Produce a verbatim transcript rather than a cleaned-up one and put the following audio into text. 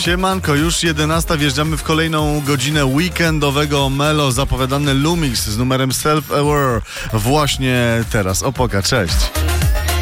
Siemanko, już jedenasta, wjeżdżamy w kolejną godzinę weekendowego Melo, zapowiadany Lumix z numerem Self Aware właśnie teraz. Opoka, cześć.